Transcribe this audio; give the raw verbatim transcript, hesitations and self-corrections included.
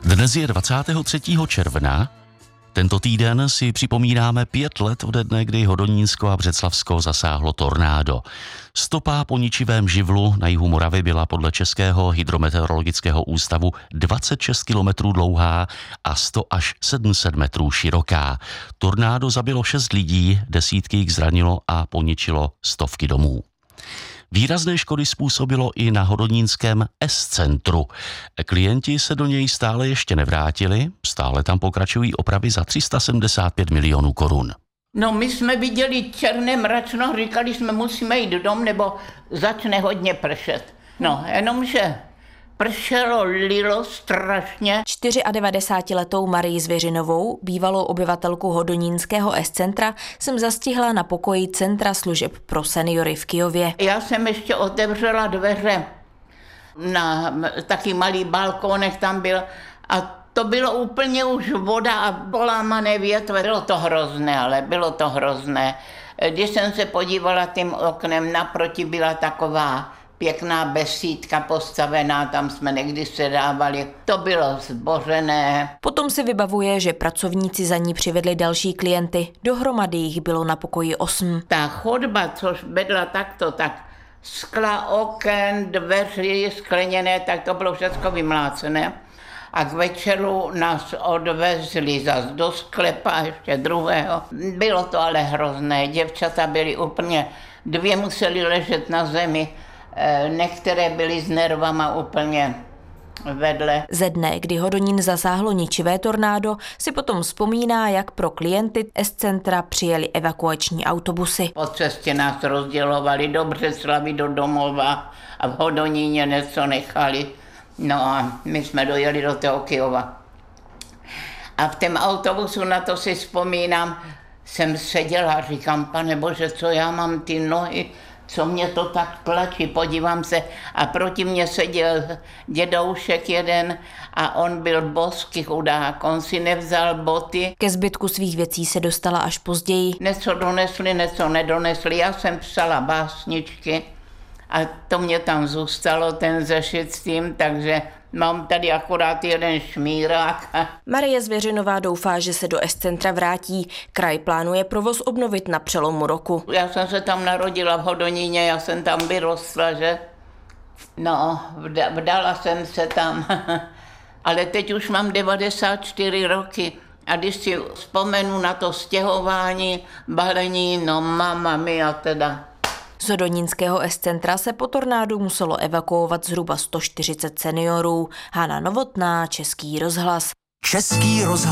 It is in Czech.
Dnes je dvacátého třetího června. Tento týden si připomínáme pět let ode dne, kdy Hodonínsko a Břeclavsko zasáhlo tornádo. Stopa po ničivém živlu na jihu Moravy byla podle Českého hydrometeorologického ústavu dvacet šest kilometrů dlouhá a sto až sedm set metrů široká. Tornádo zabilo šest lidí, desítky jich zranilo a poničilo stovky domů. Výrazné škody způsobilo i na hodonínském S-centru. Klienti se do něj stále ještě nevrátili, stále tam pokračují opravy za tři sta sedmdesát pět milionů korun. No, my jsme viděli černé mračno, říkali jsme, musíme jít dom, nebo začne hodně pršet. No, jenomže pršelo, lilo strašně. devadesátčtyřletou Marii Zvěřinovou, bývalou obyvatelku hodonínského S-centra, jsem zastihla na pokoji Centra služeb pro seniory v Kyjově. Já jsem ještě otevřela dveře na taky malý balkónek tam byl a to bylo úplně už voda a polámané větve. Bylo to hrozné, ale bylo to hrozné. Když jsem se podívala tím oknem, naproti byla taková pěkná besídka postavená, tam jsme někdy sedávali. To bylo zbořené. Potom si vybavuje, že pracovníci za ní přivedli další klienty. Dohromady jich bylo na pokoji osm. Ta chodba, což vedla takto, tak skla, oken, dveři skleněné, tak to bylo všechno vymlácené. A k večeru nás odvezli zas do sklepa ještě druhého. Bylo to ale hrozné. Děvčata byly úplně, dvě museli ležet na zemi. Některé byly s nervama úplně vedle. Ze dne, kdy Hodonín zasáhlo ničivé tornádo, si potom vzpomíná, jak pro klienty S-centra přijeli evakuační autobusy. Po cestě nás rozdělovali do Břeclavi, do domova a v Hodoníně něco nechali. No a my jsme dojeli do toho Kyjova. A v tom autobusu, na to si vzpomínám, jsem seděla a říkám, Pane Bože, co já mám ty nohy, co mě to tak tlačí, podívám se a proti mně seděl dědoušek jeden a on byl boský chudák, on si nevzal boty. Ke zbytku svých věcí se dostala až později. Něco donesli, něco nedonesli, já jsem psala básničky a to mě tam zůstalo, ten zešit s tím, takže mám tady akorát jeden šmírák. Marie Zvěřinová doufá, že se do S-centra vrátí. Kraj plánuje provoz obnovit na přelomu roku. Já jsem se tam narodila v Hodoníně, já jsem tam vyrostla, že? No, vdala jsem se tam, ale teď už mám devadesát čtyři roky. A když si vzpomenu na to stěhování, balení, no mama mia teda. Z hodonínského S-centra se po tornádu muselo evakuovat zhruba sto čtyřicet seniorů. Hana Novotná, Český rozhlas. Český rozhlas.